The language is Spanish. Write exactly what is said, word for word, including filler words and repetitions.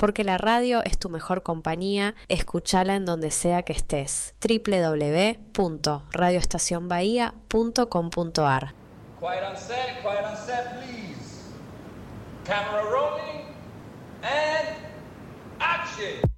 porque la radio es tu mejor compañía. Escúchala en donde sea que estés. doble u doble u doble u punto radio estación bahía punto com punto a r. Quiet on set, quiet on set, please. Camera rolling and action.